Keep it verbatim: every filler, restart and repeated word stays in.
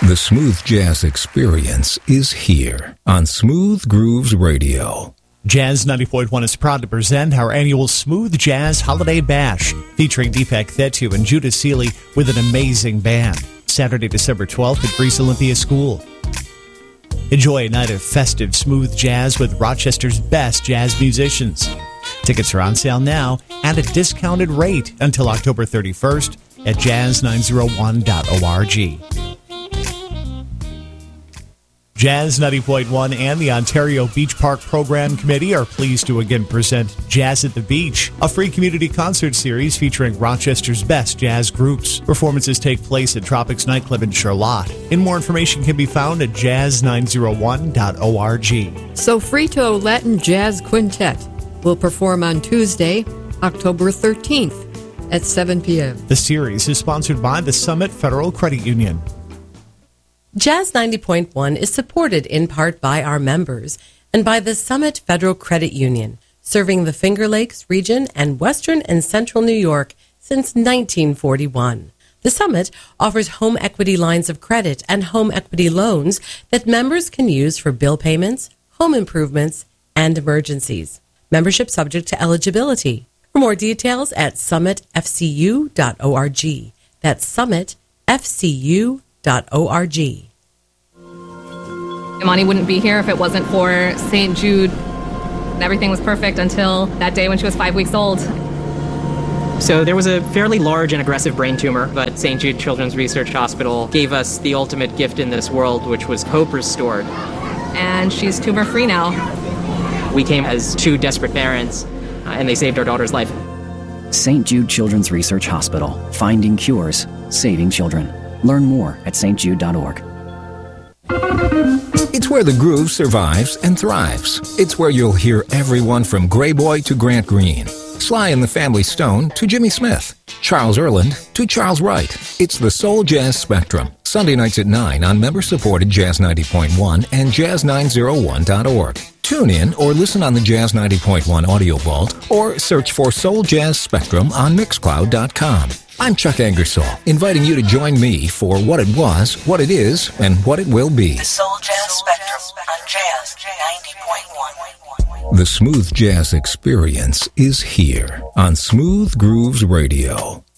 The Smooth Jazz Experience is here on Smooth Grooves Radio. Jazz ninety point one is proud to present our annual Smooth Jazz Holiday Bash, featuring Deepak Thettu and Judah Seeley with an amazing band. Saturday, December twelfth at Greece Olympia School. Enjoy a night of festive smooth jazz with Rochester's best jazz musicians. Tickets are on sale now at a discounted rate until October thirty-first at jazz nine oh one dot org. Jazz ninety point one and the Ontario Beach Park Program Committee are pleased to again present Jazz at the Beach, a free community concert series featuring Rochester's best jazz groups. Performances take place at Tropics Nightclub in Charlotte. And more information can be found at jazz nine oh one dot org. Sofrito Latin Jazz Quintet will perform on Tuesday, October thirteenth at seven p.m. The series is sponsored by the Summit Federal Credit Union. Jazz ninety point one is supported in part by our members and by the Summit Federal Credit Union, serving the Finger Lakes region and western and central New York since nineteen forty-one. The Summit offers home equity lines of credit and home equity loans that members can use for bill payments, home improvements, and emergencies. Membership subject to eligibility. For more details at summit f c u dot org. That's summit f c u dot org. Imani wouldn't be here if it wasn't for Saint Jude. Everything was perfect until that day when she was five weeks old. So there was a fairly large and aggressive brain tumor, but Saint Jude Children's Research Hospital gave us the ultimate gift in this world, which was hope restored. And she's tumor-free now. We came as two desperate parents, uh, and they saved our daughter's life. Saint Jude Children's Research Hospital, finding cures, saving children. Learn more at s t jude dot org. It's where the groove survives and thrives. It's where you'll hear everyone from Gray Boy to Grant Green, Sly and the Family Stone to Jimmy Smith, Charles Earland to Charles Wright. It's the Soul Jazz Spectrum, Sunday nights at nine on member-supported Jazz ninety point one and jazz nine oh one dot org. Tune in or listen on the Jazz ninety point one Audio Vault or search for Soul Jazz Spectrum on mixcloud dot com. I'm Chuck Angersall, inviting you to join me for what it was, what it is, and what it will be. The Soul Jazz Spectrum on Jazz ninety point one. The Smooth Jazz Experience is here on Smooth Grooves Radio.